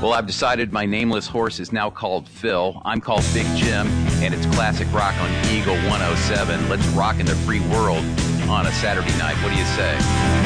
Well, I've decided my nameless horse is now called Phil. I'm called Big Jim, and it's classic rock on Eagle 107. Let's rock in the free world on a Saturday night. What do you say?